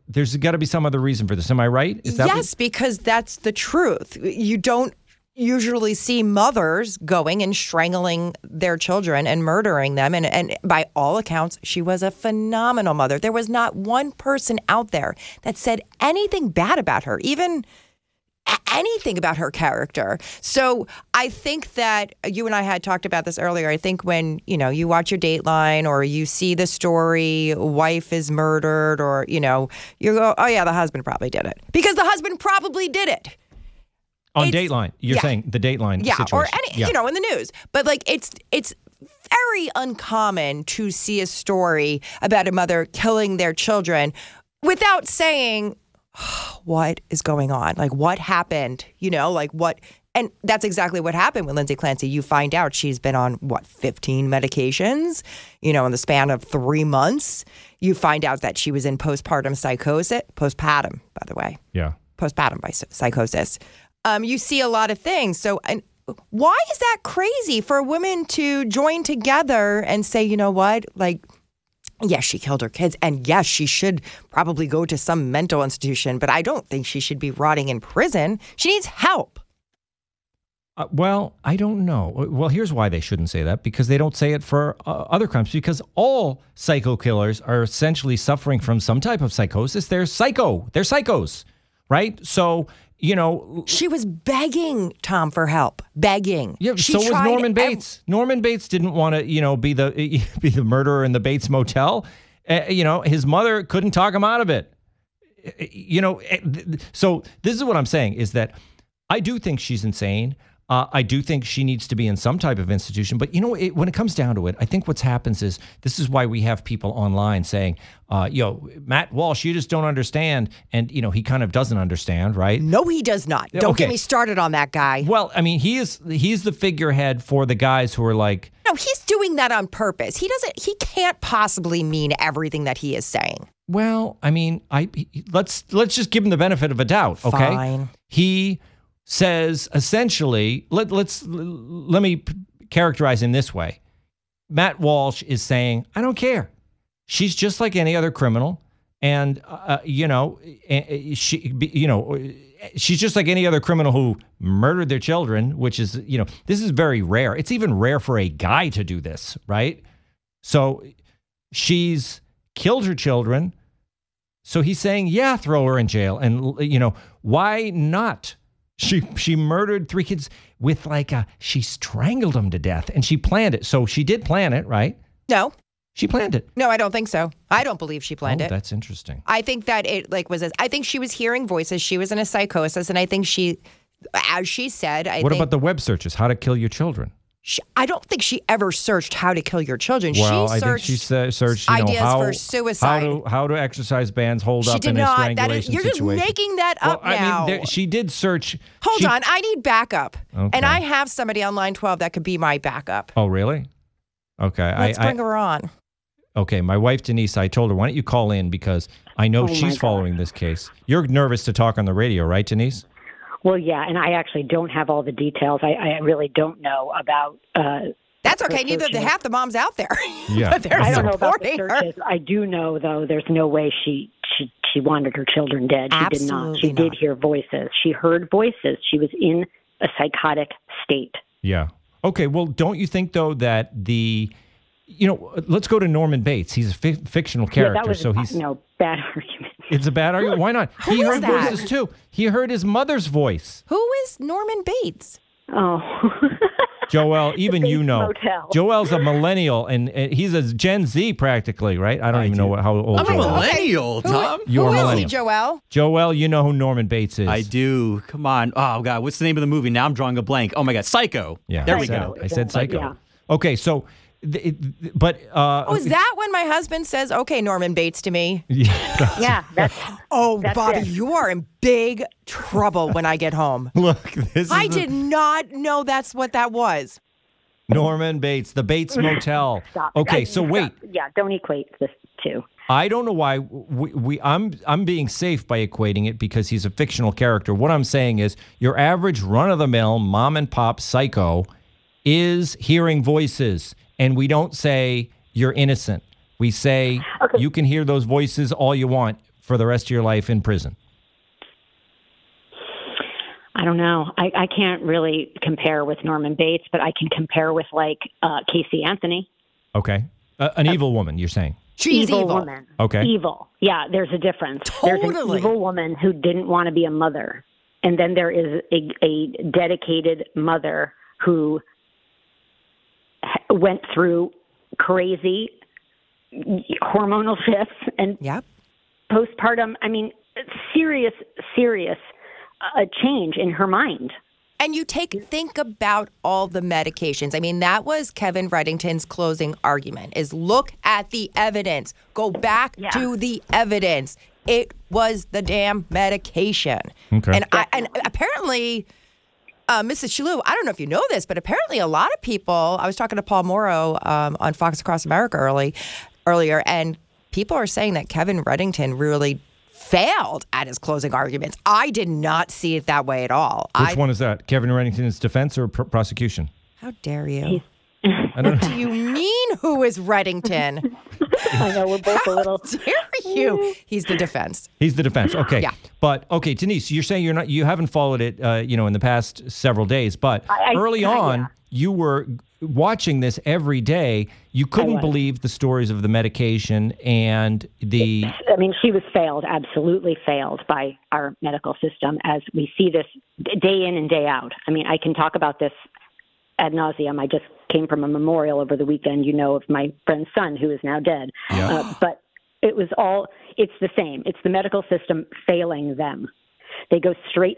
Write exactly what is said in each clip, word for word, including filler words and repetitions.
there's got to be some other reason for this. Am I right? Is that yes, what... because that's the truth. You don't usually see mothers going and strangling their children and murdering them. And, and by all accounts, she was a phenomenal mother. There was not one person out there that said anything bad about her, even anything about her character. So I think that you and I had talked about this earlier. I think when, you know, you watch your Dateline or you see the story, wife is murdered, or, you know, you go, oh, yeah, the husband probably did it. Because the husband probably did it. On it's, Dateline. You're yeah. saying the Dateline yeah, situation. Or any, yeah, or, you know, in the news. But, like, it's it's very uncommon to see a story about a mother killing their children without saying, what is going on? Like, what happened? You know, like what? And that's exactly what happened with Lindsay Clancy. You find out she's been on, what, fifteen medications, you know, in the span of three months. You find out that she was in postpartum psychosis, postpartum, by the way. Yeah. Postpartum psychosis. Um, you see a lot of things. So, and why is that crazy for women to join together and say, you know what, like, yes, she killed her kids, and yes, she should probably go to some mental institution, but I don't think she should be rotting in prison. She needs help. Uh, well, I don't know. Well, here's why they shouldn't say that, because they don't say it for uh, other crimes, because all psycho killers are essentially suffering from some type of psychosis. They're psycho. They're psychos, right? So, you know. She was begging Tom for help. Begging. Yeah, she so was Norman ev- Bates. Norman Bates didn't want to, you know, be the be the murderer in the Bates Motel. Uh, you know, his mother couldn't talk him out of it. Uh, you know, so this is what I'm saying is that I do think she's insane. Uh, I do think she needs to be in some type of institution. But, you know, it, when it comes down to it, I think what happens is this is why we have people online saying, uh, yo, Matt Walsh, you just don't understand. And, you know, he kind of doesn't understand, right? No, he does not. Don't okay. get me started on that guy. Well, I mean, he is he's the figurehead for the guys who are like. No, he's doing that on purpose. He doesn't he can't possibly mean everything that he is saying. Well, I mean, I let's let's just give him the benefit of a doubt. OK, Fine. He says essentially, let, let's let me characterize in this way. Matt Walsh is saying, I don't care. She's just like any other criminal. And, uh, you know, she, you know, she's just like any other criminal who murdered their children, which is, you know, this is very rare. It's even rare for a guy to do this, right? So she's killed her children. So he's saying, yeah, throw her in jail. And, you know, why not? She she murdered three kids with like a, she strangled them to death and she planned it. So she did plan it, right? No. She planned it. No, I don't think so. I don't believe she planned oh, it. That's interesting. I think that it like was, a, I think she was hearing voices. She was in a psychosis. And I think she, as she said, I What think, about the web searches? How to kill your children? She, I don't think she ever searched how to kill your children. Well, she I searched think she sa- searched you know, ideas how, for suicide. How to, how do exercise bans hold she up did in a not. strangulation That is, you're situation? just making that up well, now. I mean, there, she did search. Hold she, on. I need backup. Okay. And I have somebody on line twelve that could be my backup. Oh, really? Okay. Let's I, bring I, her on. Okay. My wife, Denise, I told her, why don't you call in because I know oh she's following this case. You're nervous to talk on the radio, right, Denise? Well, yeah, and I actually don't have all the details. I, I really don't know about uh That's okay. Neither the half the moms out there. Yeah. They're I don't know about the supporting her. searches. I do know, though, there's no way she she, she wanted her children dead. She Absolutely did not. She not. did hear voices. She heard voices. She was in a psychotic state. Yeah. Okay. Well, don't you think, though, that the, you know, let's go to Norman Bates. He's a fi- fictional character. Yeah, that was so a, he's. no, bad argument. It's a bad argument. Why not? Who he is heard that? voices, too. He heard his mother's voice. Who is Norman Bates? Oh. Joel, even you Bates know. Motel. Joel's a millennial, and, and he's a Gen Z practically, right? I don't I even do. know what, how old I'm a Joel is. millennial, Tom. You're Who a is he, millennial. Joel? Joel, you know who Norman Bates is. I do. Come on. Oh, God. What's the name of the movie? Now I'm drawing a blank. Oh, my God. Psycho. Yeah, There I we said go. it. I said Psycho. Yeah. Okay, so, th- it- but. Uh, Oh, is that when my husband says, okay, Norman Bates to me? Yeah. Yeah, that's Oh, That's Bobby, it. you are in big trouble when I get home. Look, this is I the- did not know that's what that was. Norman Bates, the Bates Motel. stop. Okay, I- so stop. wait. Yeah, don't equate this two. I don't know why we, we I'm I'm being safe by equating it because he's a fictional character. What I'm saying is your average run-of-the-mill mom and pop psycho is hearing voices, and we don't say you're innocent. We say Okay. you can hear those voices all you want. for the rest of your life in prison? I don't know. I, I can't really compare with Norman Bates, but I can compare with like uh, Casey Anthony. Okay. Uh, an evil woman, you're saying? She's evil, evil. woman. Okay. Evil. Yeah, there's a difference. There's an Totally. evil woman who didn't want to be a mother. And then there is a, a dedicated mother who went through crazy hormonal shifts and Yep. postpartum. I mean, serious, serious uh, change in her mind. And you take think about all the medications. I mean, that was Kevin Reddington's closing argument is look at the evidence. Go back Yeah. to the evidence. It was the damn medication. Okay. And I, and apparently uh, Missus Shalhoub, I don't know if you know this, but apparently a lot of people, I was talking to Paul Morrow um, on Fox Across America early earlier, and people are saying that Kevin Reddington really failed at his closing arguments. I did not see it that way at all. Which I, one is that? Kevin Reddington's defense or pr- prosecution? How dare you? I don't What know. do you mean, who is Reddington? I know we're both a How little. dare you? He's the defense. He's the defense. Okay. Yeah. But okay, Denise, you're saying you're not you haven't followed it uh, you know, in the past several days, but I- I- early I- on yeah. you were watching this every day. You couldn't was. believe the stories of the medication and the I mean, she was failed, absolutely failed by our medical system as we see this d- day in and day out. I mean, I can talk about this ad nauseum. I just came from a memorial over the weekend, you know, of my friend's son who is now dead. Yeah. Uh, but it was all, it's the same. It's the medical system failing them. They go straight,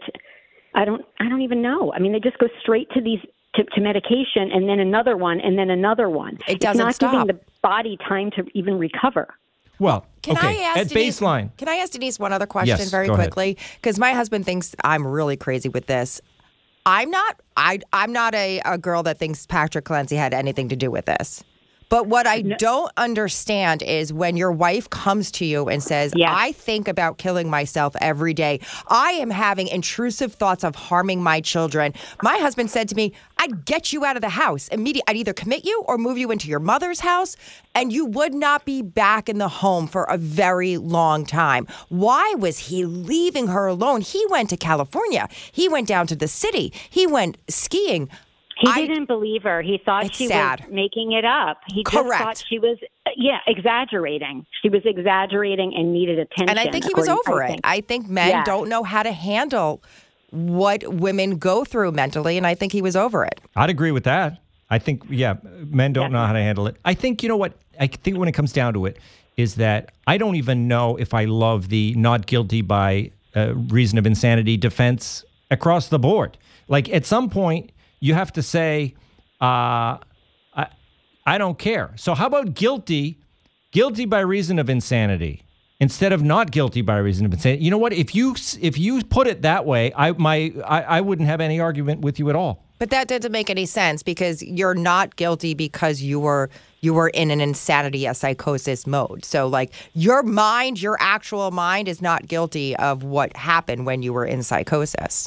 I don't, I don't even know. I mean, they just go straight to these, to, to medication and then another one and then another one. It doesn't It's not stop. giving the body time to even recover. well, Can okay, I ask at Denise, baseline. Can I ask Denise one other question Yes, very go ahead. quickly? Because my husband thinks I'm really crazy with this. I'm not. I I'm not a, a girl that thinks Patrick Clancy had anything to do with this. But what I don't understand is when your wife comes to you and says, Yes. I think about killing myself every day. I am having intrusive thoughts of harming my children. My husband said to me, I'd get you out of the house immediately. I'd either commit you or move you into your mother's house, and you would not be back in the home for a very long time. Why was he leaving her alone? He went to California. He went down to the city. He went skiing. He I- didn't believe her. He thought It's she sad. was making it up. He just Correct. thought she was, yeah, exaggerating. She was exaggerating and needed attention. And I think he was according- over I it. think. I think men Yes. don't know how to handle what women go through mentally, and I think he was over it. I'd agree with that. I think, yeah, men don't know how to handle it. I think, you know what? I think when it comes down to it is that I don't even know if I love the not guilty by uh, reason of insanity defense across the board. Like at some point, you have to say, uh, I, I don't care. So how about guilty, guilty by reason of insanity instead of not guilty by reason of insanity? You know what? If you if you put it that way, I my I, I wouldn't have any argument with you at all. But that doesn't make any sense because you're not guilty because you were you were in an insanity, a psychosis mode. So like your mind, your actual mind is not guilty of what happened when you were in psychosis.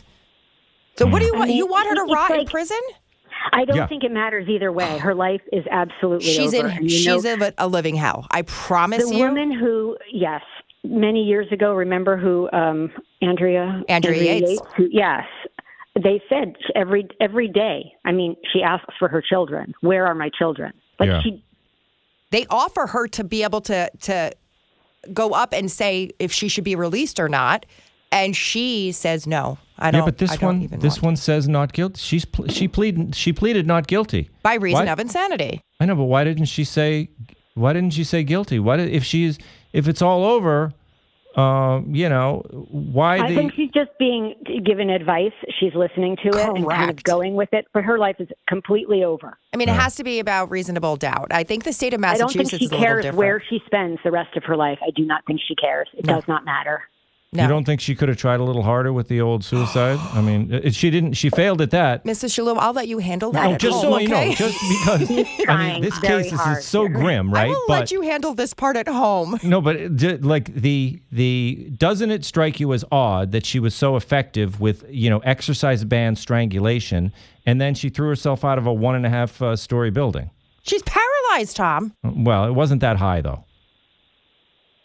So what do you want? mean, you want her to it's rot in like- prison? I don't Yeah. think it matters either way. Her life is absolutely She's over. in And you she's know, in a living hell. I promise the you. woman who, yes, many years ago, remember who um, Andrea Andrea Yates. who, yes, they said every every day. I mean, she asks for her children. Where are my children? Like Yeah. she, They offer her to be able to to go up and say if she should be released or not, and she says no. I don't. Yeah, but this I don't one, even this want one says not guilty. She's pl- she pleaded she pleaded not guilty to. By reason Why- of insanity. I know, but why didn't she say? Why didn't she say guilty? Why did if she's if it's all over? Uh, you know why I the think she's just being given advice. She's listening to it and kind of Correct. going with it. But her life is completely over. I mean, it has to be about reasonable doubt. I think the state of I don't Massachusetts think she is a little cares different. where she spends the rest of her life. I do not think she cares. It does not matter. no. you don't think she could have tried a little harder with the old suicide? I mean, it, she didn't. She failed at that. Missus Shalhoub, I'll let you handle that. No, at just home, so you know, okay? just because I mean, trying this very case is, hard is so here. grim, I right? will but let you handle this part at home. no, but it d- like the the doesn't it strike you as odd that she was so effective with you know exercise band strangulation, and then she threw herself out of a one and a half uh, story building? She's paralyzed, Tom. Well, it wasn't that high though.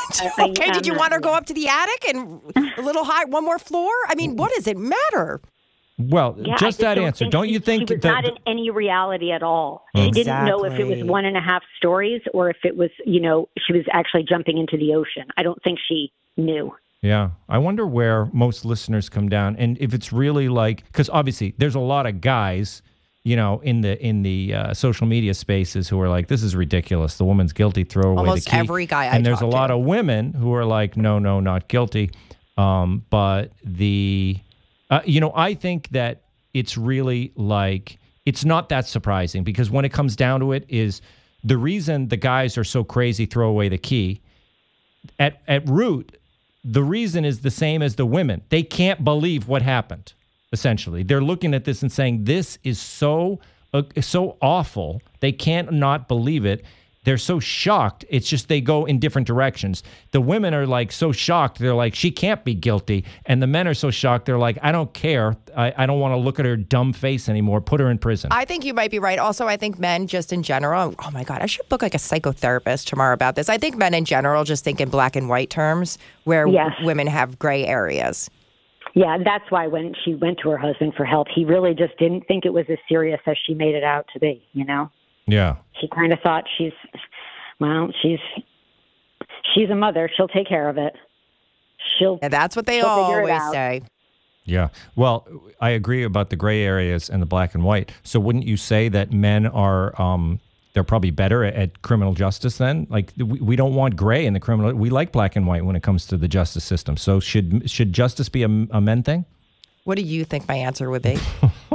Okay, did you want her to go up to the attic and a little high, one more floor? I mean, what does it matter? Well, Yeah, I just that don't answer. think Don't she- you think she was that not in any reality at all? She didn't know if it was Exactly. one and a half stories or if it was, you know, she was actually jumping into the ocean. I don't think she knew. Yeah. I wonder where most listeners come down and if it's really like, because obviously there's a lot of guys, you know, in the in the uh, social media spaces who are like, this is ridiculous. The woman's guilty. Throw away Almost the key. every guy I And there's a talk lot to. of women who are like, no, no, not guilty. Um, but the, uh, you know, I think that it's really like, it's not that surprising because when it comes down to it is the reason the guys are so crazy, throw away the key. At at root, the reason is the same as the women. They can't believe what happened, essentially. They're looking at this and saying, this is so uh, so awful. They can't not believe it. They're so shocked. It's just they go in different directions. The women are like so shocked. They're like, she can't be guilty. And the men are so shocked. They're like, I don't care. I, I don't want to look at her dumb face anymore. Put her in prison. I think you might be right. Also, I think men just in general, oh my God, I should book like a psychotherapist tomorrow about this. I think men in general just think in black and white terms where Yes. women have gray areas. Yeah, that's why when she went to her husband for help, he really just didn't think it was as serious as she made it out to be, you know? Yeah. She kind of thought she's, well, she's she's a mother. She'll take care of it. She'll. And that's what they She'll figure it always out. say. Yeah. Well, I agree about the gray areas and the black and white. So wouldn't you say that men are, um, they're probably better at, at criminal justice then? Like we, we don't want gray in the criminal. We like black and white when it comes to the justice system. So should should justice be a, a men thing? What do you think my answer would be?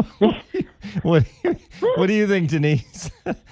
What What do you think, Denise?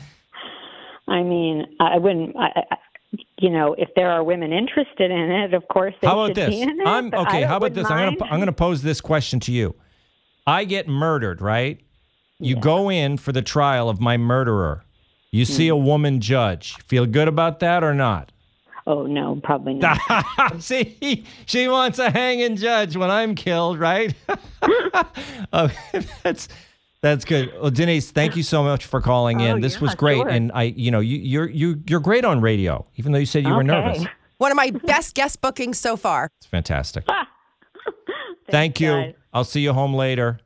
I mean, I wouldn't. I, I, you know, if there are women interested in it, of course they How should about this? be in it. I'm but okay. I How about wouldn't this? I'm mind. gonna I'm gonna pose this question to you. I get murdered, right? You Yeah. go in for the trial of my murderer. You see a woman judge. Feel good about that or not? Oh no, probably not. See, she wants a hanging judge when I'm killed, right? uh, that's that's good. Well, Denise, thank you so much for calling in. Oh, This yeah, was great, sure. and I, you know, you, you're you you're great on radio, even though you said you were Okay. nervous. One of my best guest bookings so far. It's fantastic. Thanks, Thank you. guys. I'll see you home later.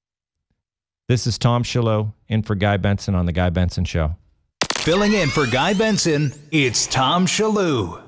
This is Tom Shalhoub in for Guy Benson on The Guy Benson Show. Filling in for Guy Benson, it's Tom Shalhoub.